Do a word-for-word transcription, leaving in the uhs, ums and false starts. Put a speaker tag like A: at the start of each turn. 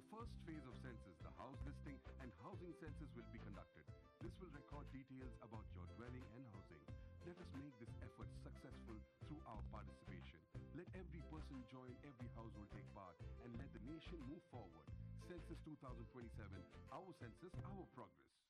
A: first phase of census, the house listing and housing census, will be conducted. This will record details about your dwelling and housing. Let us make this effort successful through our participation. Let every person join, every household take part, and let the nation move forward. Census two thousand twenty-seven, our census, our progress.